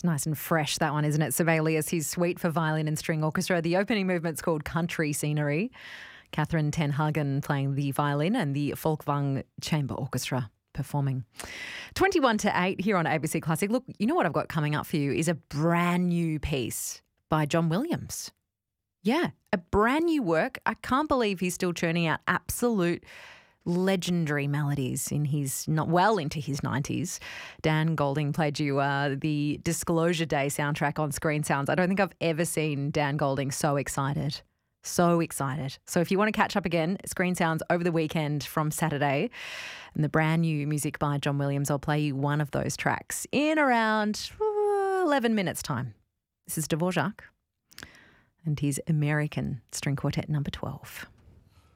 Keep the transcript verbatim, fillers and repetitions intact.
It's nice and fresh, that one, isn't it? Sibelius, his suite for violin and string orchestra. The opening movement's called Country Scenery. Catherine ten Hagen playing the violin and the Folkwang Chamber Orchestra performing. twenty-one to eight here on A B C Classic. Look, you know what I've got coming up for you is a brand new piece by John Williams. Yeah, a brand new work. I can't believe he's still churning out absolute legendary melodies in his, not well into his nineties. Dan Golding played you uh, the Disclosure Day soundtrack on Screen Sounds. I don't think I've ever seen Dan Golding so excited. So excited. So if you want to catch up again, Screen Sounds over the weekend from Saturday, and the brand new music by John Williams, I'll play you one of those tracks in around uh, eleven minutes time. This is Dvorak and his American String Quartet number twelve.